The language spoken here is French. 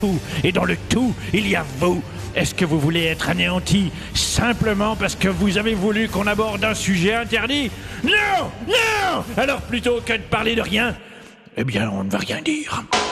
tout, et dans le tout, il y a vous. Est-ce que vous voulez être anéanti simplement parce que vous avez voulu qu'on aborde un sujet interdit? Non! Non! Alors plutôt que de parler de rien, eh bien on ne va rien dire.